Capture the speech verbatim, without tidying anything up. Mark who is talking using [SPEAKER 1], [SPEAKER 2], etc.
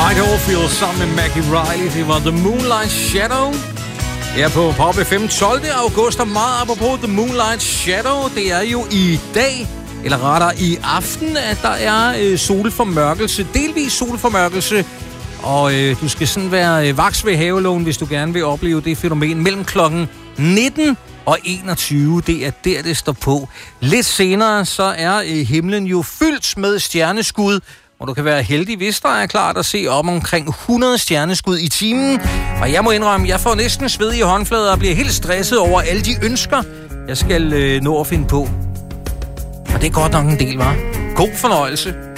[SPEAKER 1] Mike Oldfield sammen med Maggie Riley. Det var The Moonlight Shadow. Her på Pop F M tolvte august, og meget apropos The Moonlight Shadow. Det er jo i dag, eller rettere i aften, at der er øh, solformørkelse. Delvis solformørkelse. Og øh, du skal sådan være øh, vaks ved havelågen, hvis du gerne vil opleve det fænomen mellem klokken nitten og enogtyve. Det er der, det står på. Lidt senere, så er øh, himlen jo fyldt med stjerneskud, og du kan være heldig, hvis der er klart at se om omkring hundrede stjerneskud i timen. Og jeg må indrømme, jeg får næsten sved i håndflader og bliver helt stresset over alle de ønsker, jeg skal øh, nå at finde på. Og det er godt nok en del, var. God fornøjelse.